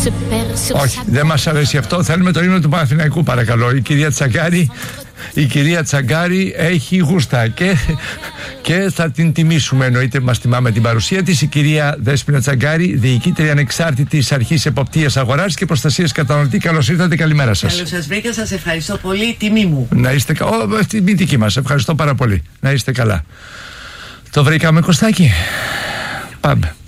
Όχι, δεν μας αρέσει αυτό. Θέλουμε το ύμνο του Παναθηναϊκού, παρακαλώ. Η κυρία Τσαγκάρη έχει γούστα και θα την τιμήσουμε, εννοείται, μας τιμάμε την παρουσία της. Η κυρία Δέσποινα Τσαγκάρη, διοικήτρια ανεξάρτητης αρχής εποπτείας αγοράς και προστασίας καταναλωτή. Καλώς ήρθατε, καλημέρα σας. Καλώς σας βρήκα, σας ευχαριστώ πολύ, τιμή μου. Να είστε καλά. Τιμή δική μας, ευχαριστώ πάρα πολύ. Να είστε καλά. Το βρήκαμε, Κωστάκη. Πάμε.